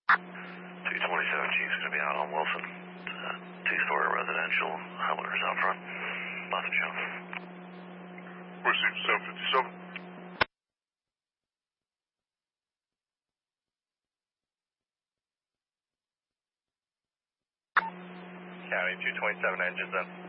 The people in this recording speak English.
227 Chief's going to be out on Wilson. Two-story residential. Highlanders out front. Lots of show. Received 757. County 227 engines in.